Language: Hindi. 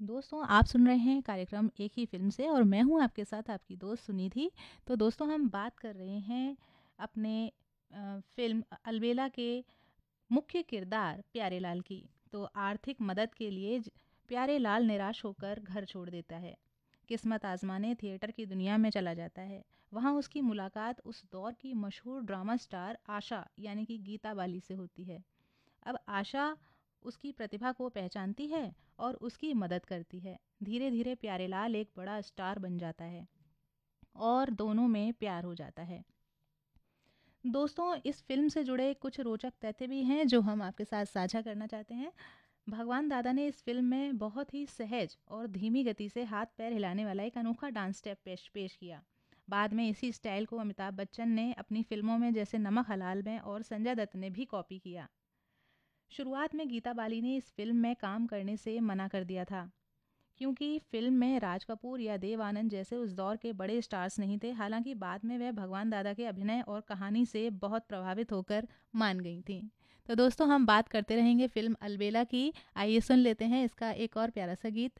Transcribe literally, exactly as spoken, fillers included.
दोस्तों आप सुन रहे हैं कार्यक्रम एक ही फ़िल्म से और मैं हूँ आपके साथ आपकी दोस्त सुनिधि। तो दोस्तों हम बात कर रहे हैं अपने अ, फ़िल्म अलबेला के मुख्य किरदार प्यारेलाल की। तो आर्थिक मदद के लिए ज प्यारेलाल निराश होकर घर छोड़ देता है। किस्मत आज़माने थिएटर की दुनिया में चला जाता है। वहाँ उसकी मुलाकात उस दौर की मशहूर ड्रामा स्टार आशा यानी कि गीता बाली से होती है। अब आशा उसकी प्रतिभा को पहचानती है और उसकी मदद करती है। धीरे धीरे प्यारेलाल एक बड़ा स्टार बन जाता है और दोनों में प्यार हो जाता है। दोस्तों इस फिल्म से जुड़े कुछ रोचक तथ्य भी हैं जो हम आपके साथ साझा करना चाहते हैं। भगवान दादा ने इस फिल्म में बहुत ही सहज और धीमी गति से हाथ पैर हिलाने वाला एक अनोखा डांस स्टेप पेश पेश किया। बाद में इसी स्टाइल को अमिताभ बच्चन ने अपनी फिल्मों में जैसे नमक हलाल में और संजय दत्त ने भी कॉपी किया। शुरुआत में गीता बाली ने इस फिल्म में काम करने से मना कर दिया था क्योंकि फिल्म में राज कपूर या देव आनंद जैसे उस दौर के बड़े स्टार्स नहीं थे। हालांकि बाद में वह भगवान दादा के अभिनय और कहानी से बहुत प्रभावित होकर मान गई थीं। तो दोस्तों हम बात करते रहेंगे फिल्म अलबेला की। आइए सुन लेते हैं इसका एक और प्यारा सा गीत।